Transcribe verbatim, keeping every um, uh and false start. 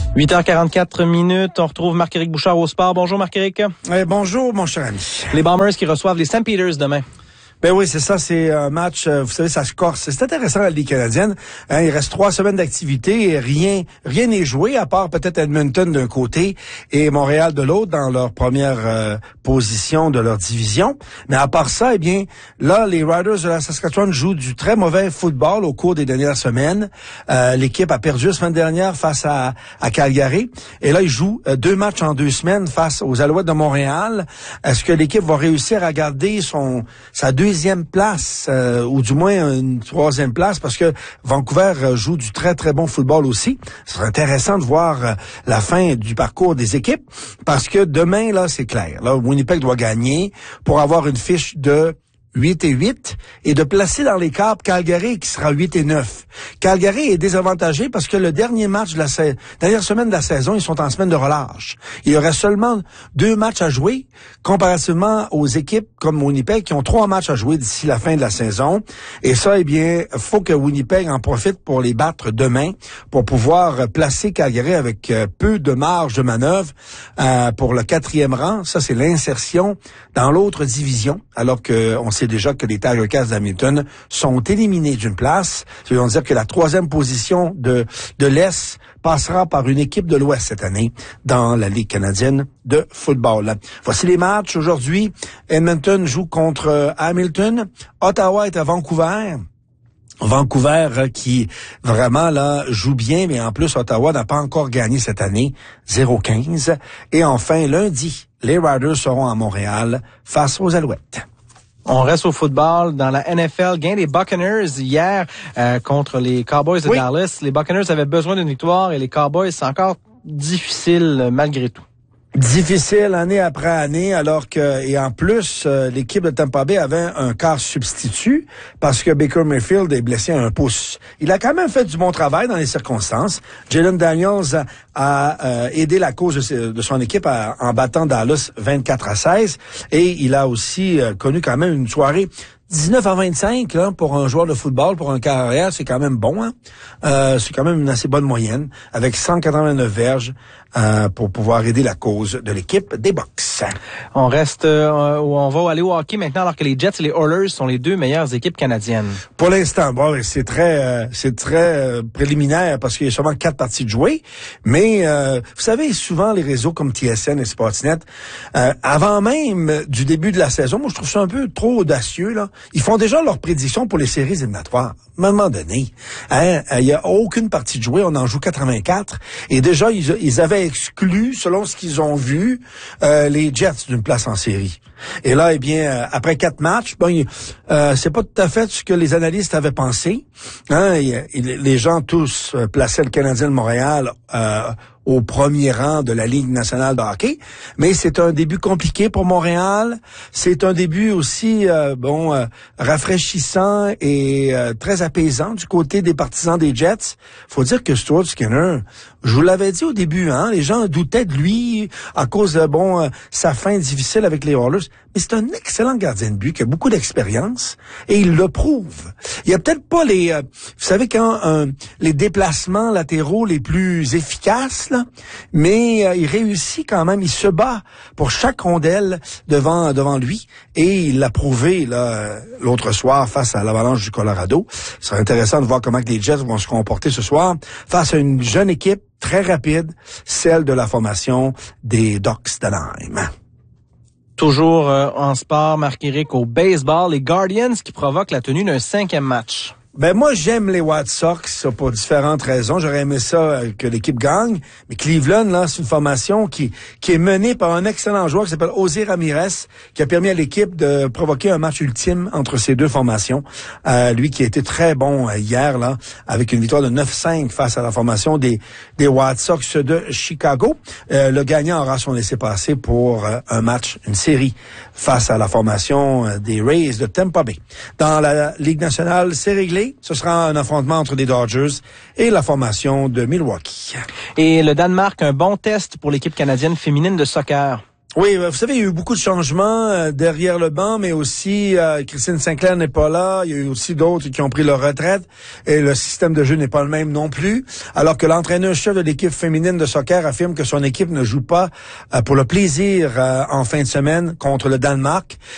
huit heures quarante-quatre minutes, on retrouve Marc-Éric Bouchard au sport. Bonjour Marc-Éric. Eh, bonjour mon cher ami. Les Bombers qui reçoivent les Saint Peters demain. Ben oui, c'est ça, c'est un match, euh, vous savez, ça se corse. C'est intéressant la Ligue canadienne. Hein, il reste trois semaines d'activité et rien rien n'est joué, à part peut-être Edmonton d'un côté et Montréal de l'autre dans leur première euh, position de leur division. Mais à part ça, eh bien, là, les Riders de la Saskatchewan jouent du très mauvais football au cours des dernières semaines. Euh, l'équipe a perdu la semaine dernière face à, à Calgary. Et là, ils jouent euh, deux matchs en deux semaines face aux Alouettes de Montréal. Est-ce que l'équipe va réussir à garder son sa deuxième deuxième place, euh, ou du moins une troisième place, parce que Vancouver euh, joue du très, très bon football aussi. Ce serait intéressant de voir euh, la fin du parcours des équipes, parce que demain, là, c'est clair. Là, Winnipeg doit gagner pour avoir une fiche de huit et huit et de placer dans les câbles Calgary qui sera huit et neuf. Calgary est désavantagé parce que le dernier match de la sa- dernière semaine de la saison, ils sont en semaine de relâche. Il y aurait seulement deux matchs à jouer comparativement aux équipes comme Winnipeg qui ont trois matchs à jouer d'ici la fin de la saison. Et ça, eh bien, faut que Winnipeg en profite pour les battre demain pour pouvoir placer Calgary avec euh, peu de marge de manœuvre euh, pour le quatrième rang. Ça, c'est l'insertion dans l'autre division, alors que on sait déjà que les Tiger Cats d'Hamilton sont éliminés d'une place. Ça veut dire que la troisième position de, de l'Est passera par une équipe de l'Ouest cette année dans la Ligue canadienne de football. Voici les matchs. Aujourd'hui, Edmonton joue contre Hamilton. Ottawa est à Vancouver. Vancouver qui vraiment là joue bien, mais en plus Ottawa n'a pas encore gagné cette année, zéro quinze. Et enfin, lundi, les Riders seront à Montréal face aux Alouettes. On reste au football dans la N F L. Gain des Buccaneers hier euh, contre les Cowboys de oui. Dallas. Les Buccaneers avaient besoin d'une victoire et les Cowboys, c'est encore difficile euh, malgré tout. Difficile année après année, alors que, et en plus, euh, l'équipe de Tampa Bay avait un quart substitut parce que Baker Mayfield est blessé à un pouce. Il a quand même fait du bon travail dans les circonstances. Jalen Daniels a, a euh, aidé la cause de, ses, de son équipe à, en battant Dallas vingt-quatre à seize et il a aussi euh, connu quand même une soirée dix-neuf à vingt-cinq là, pour un joueur de football, pour un carrière, c'est quand même bon. Hein? Euh, c'est quand même une assez bonne moyenne, avec cent quatre-vingt-neuf verges euh, pour pouvoir aider la cause de l'équipe des Bucks. On reste, euh, on va aller au hockey maintenant, alors que les Jets et les Oilers sont les deux meilleures équipes canadiennes. Pour l'instant, bon, c'est très, euh, c'est très euh, préliminaire parce qu'il y a seulement quatre parties de jouer. Mais euh, vous savez, souvent les réseaux comme T S N et Sportsnet, euh, avant même du début de la saison, moi je trouve ça un peu trop audacieux là. Ils font déjà leurs prédictions pour les séries éliminatoires. À un moment donné, hein, il n'y a aucune partie de jouer, on en joue quatre-vingt-quatre. Et déjà, ils, ils avaient exclu, selon ce qu'ils ont vu, euh, les Jets d'une place en série. Et là, eh bien, euh, après quatre matchs, bon, euh, c'est pas tout à fait ce que les analystes avaient pensé. Hein, et, et les gens tous euh, plaçaient le Canadien de Montréal euh, au premier rang de la Ligue nationale de hockey. Mais c'est un début compliqué pour Montréal. C'est un début aussi, euh, bon, euh, rafraîchissant et euh, très apaisant du côté des partisans des Jets. Faut dire que Stuart Skinner, je vous l'avais dit au début, hein, les gens doutaient de lui à cause de, bon, euh, sa fin difficile avec les Oilers. Mais c'est un excellent gardien de but qui a beaucoup d'expérience et il le prouve. Il y a peut-être pas les, euh, vous savez quand euh, les déplacements latéraux les plus efficaces là, mais euh, il réussit quand même. Il se bat pour chaque rondelle devant devant lui et il l'a prouvé là l'autre soir face à l'Avalanche du Colorado. Ce serait intéressant de voir comment les Jets vont se comporter ce soir face à une jeune équipe très rapide, celle de la formation des Ducks d'Anaheim. Toujours euh, en sport, Marc-Éric, au baseball, les Guardians qui provoquent la tenue d'un cinquième match. Ben moi j'aime les White Sox pour différentes raisons. J'aurais aimé ça euh, que l'équipe gagne, mais Cleveland là c'est une formation qui qui est menée par un excellent joueur qui s'appelle José Ramirez, qui a permis à l'équipe de provoquer un match ultime entre ces deux formations. Euh, lui qui a été très bon euh, hier là avec une victoire de neuf cinq face à la formation des des White Sox de Chicago. Euh, le gagnant aura son laissez-passer pour euh, un match, une série face à la formation euh, des Rays de Tampa Bay. Dans la Ligue nationale, c'est réglé. Ce sera un affrontement entre les Dodgers et la formation de Milwaukee. Et le Danemark, un bon test pour l'équipe canadienne féminine de soccer. Oui, vous savez, il y a eu beaucoup de changements euh, derrière le banc, mais aussi euh, Christine Sinclair n'est pas là. Il y a eu aussi d'autres qui ont pris leur retraite et le système de jeu n'est pas le même non plus. Alors que l'entraîneur-chef de l'équipe féminine de soccer affirme que son équipe ne joue pas euh, pour le plaisir euh, en fin de semaine contre le Danemark.